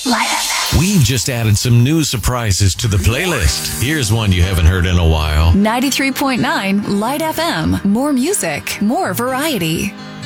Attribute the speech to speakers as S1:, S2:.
S1: We've just added some new surprises to the playlist. Here's one you haven't heard in a while.
S2: 93.9 Light FM. More music, more variety.